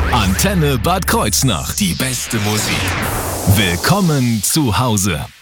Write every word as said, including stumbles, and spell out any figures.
Antenne Bad Kreuznach. Die beste Musik. Willkommen zu Hause.